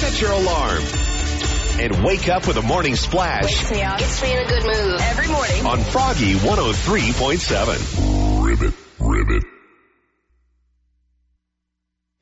set your alarm, and wake up with a morning splash. Wakes me up. Gets me in a good mood. Every morning. On Froggy 103.7.